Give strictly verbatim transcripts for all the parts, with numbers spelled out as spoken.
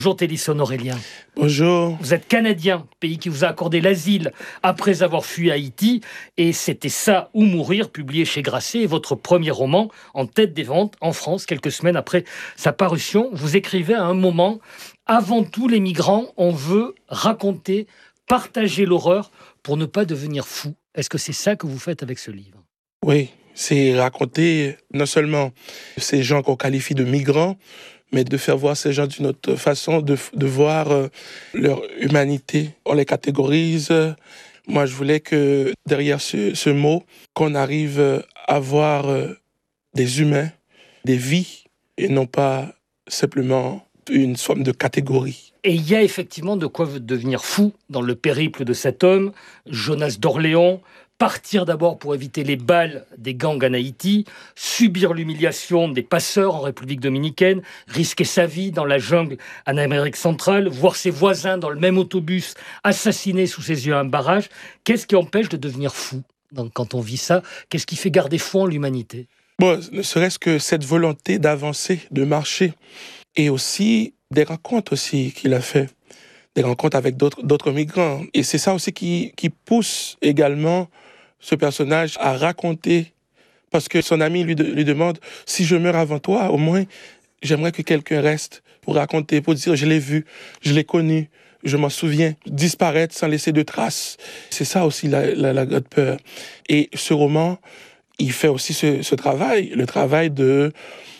Bonjour Télisson Aurélien. Bonjour. Vous êtes Canadien, pays qui vous a accordé l'asile après avoir fui Haïti. Et c'était Ça ou mourir, publié chez Grasset, et votre premier roman en tête des ventes en France, quelques semaines après sa parution. Vous écrivez à un moment, avant tout les migrants, on veut raconter, partager l'horreur pour ne pas devenir fou. Est-ce que c'est ça que vous faites avec ce livre? Oui, c'est raconter non seulement ces gens qu'on qualifie de migrants, mais de faire voir ces gens d'une autre façon, de, de voir euh, leur humanité. On les catégorise. Moi, je voulais que derrière ce, ce mot, qu'on arrive à voir euh, des humains, des vies, et non pas simplement une forme de catégorie. Et il y a effectivement de quoi devenir fou dans le périple de cet homme, Jonas d'Orléans. Partir d'abord pour éviter les balles des gangs en Haïti, subir l'humiliation des passeurs en République dominicaine, risquer sa vie dans la jungle en Amérique centrale, voir ses voisins dans le même autobus assassinés sous ses yeux à un barrage. Qu'est-ce qui empêche de devenir fou donc, quand on vit ça? Qu'est-ce qui fait garder foi en l'humanité? Bon, ne serait-ce que cette volonté d'avancer, de marcher, et aussi des rencontres aussi qu'il a fait, des rencontres avec d'autres, d'autres migrants. Et c'est ça aussi qui, qui pousse également ce personnage à raconter, parce que son ami lui, de, lui demande « Si je meurs avant toi, au moins, j'aimerais que quelqu'un reste pour raconter, pour dire « Je l'ai vu, je l'ai connu, je m'en souviens », disparaître sans laisser de traces. » C'est ça aussi la, la, la grande peur. Et ce roman, il fait aussi ce, ce travail, le travail de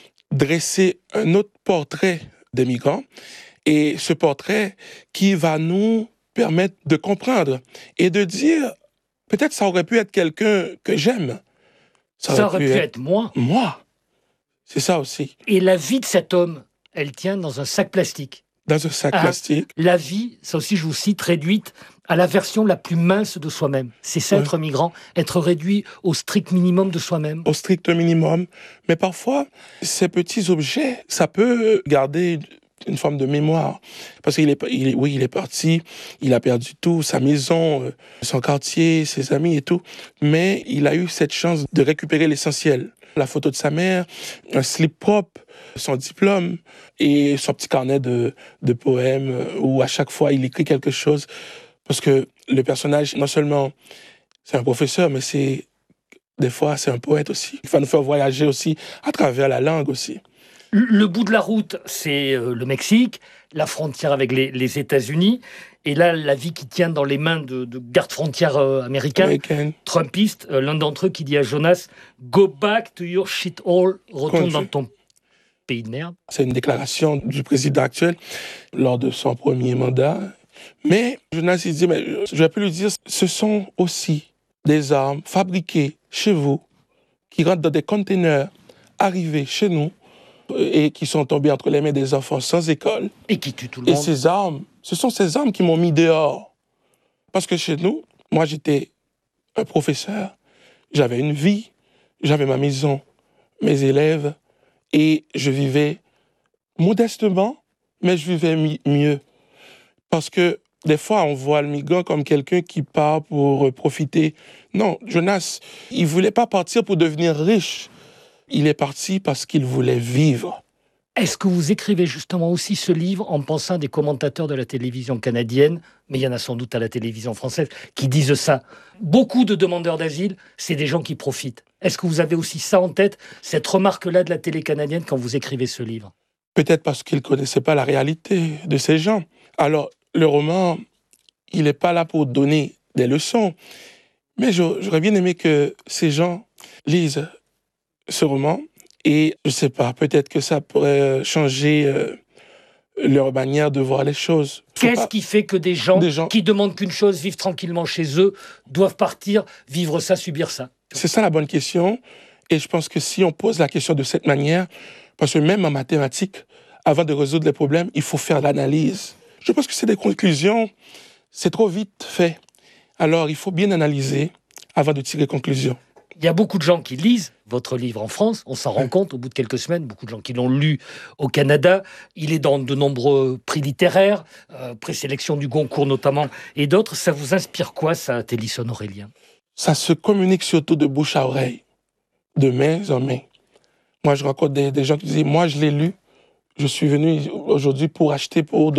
dresser un autre portrait des migrants, et ce portrait qui va nous permettre de comprendre et de dire peut-être ça aurait pu être quelqu'un que j'aime. Ça, ça aurait pu, pu être, être moi. Moi. C'est ça aussi. Et la vie de cet homme, elle tient dans un sac plastique. Dans un sac ah, plastique. La vie, ça aussi je vous cite, réduite à la version la plus mince de soi-même. C'est ça ouais. Être migrant, être réduit au strict minimum de soi-même. Au strict minimum. Mais parfois, ces petits objets, ça peut garder une forme de mémoire. Parce qu'il est, il est, oui, il est parti, il a perdu tout, sa maison, son quartier, ses amis et tout. Mais il a eu cette chance de récupérer l'essentiel. La photo de sa mère, un slip propre, son diplôme et son petit carnet de, de poèmes où à chaque fois il écrit quelque chose. Parce que le personnage, non seulement c'est un professeur, mais c'est des fois c'est un poète aussi. Il va nous faire voyager aussi à travers la langue aussi. Le bout de la route, c'est le Mexique, la frontière avec les, les États-Unis, et là, la vie qui tient dans les mains de, de gardes-frontières euh, américains, American. Trumpistes, euh, l'un d'entre eux qui dit à Jonas « Go back to your shithole », retourne dans ton pays de merde. C'est une déclaration du président actuel lors de son premier mandat. Mais Jonas, il dit, mais je vais plus lui dire, ce sont aussi des armes fabriquées chez vous, qui rentrent dans des containers arrivés chez nous, et qui sont tombés entre les mains des enfants sans école. Et qui tuent tout le et monde. Et ces armes, ce sont ces armes qui m'ont mis dehors. Parce que chez nous, moi j'étais un professeur, j'avais une vie, j'avais ma maison, mes élèves, et je vivais modestement, mais je vivais mi- mieux. Parce que des fois, on voit le migrant comme quelqu'un qui part pour profiter. Non, Jonas, il ne voulait pas partir pour devenir riche. Il est parti parce qu'il voulait vivre. Est-ce que vous écrivez justement aussi ce livre en pensant à des commentateurs de la télévision canadienne, mais il y en a sans doute à la télévision française, qui disent ça? Beaucoup de demandeurs d'asile, c'est des gens qui profitent. Est-ce que vous avez aussi ça en tête, cette remarque-là de la télé canadienne quand vous écrivez ce livre? Peut-être parce qu'ils ne connaissaient pas la réalité de ces gens. Alors, le roman, il n'est pas là pour donner des leçons, mais j'aurais bien aimé que ces gens lisent ce roman, et je sais pas, peut-être que ça pourrait changer euh, leur manière de voir les choses. Qu'est-ce pas... qui fait que des gens, des gens qui demandent qu'une chose, vivre tranquillement chez eux, doivent partir, vivre ça, subir ça? C'est ça la bonne question, et je pense que si on pose la question de cette manière, parce que même en mathématiques, avant de résoudre les problèmes, il faut faire l'analyse. Je pense que c'est des conclusions, c'est trop vite fait. Alors il faut bien analyser avant de tirer conclusion. Il y a beaucoup de gens qui lisent votre livre en France, on s'en rend compte au bout de quelques semaines, beaucoup de gens qui l'ont lu au Canada. Il est dans de nombreux prix littéraires, euh, présélection du Goncourt notamment, et d'autres. Ça vous inspire quoi, ça, Télisson Aurélien? Ça se communique surtout de bouche à oreille, de main en main. Moi, je rencontre des, des gens qui disent « Moi, je l'ai lu, je suis venu aujourd'hui pour acheter pour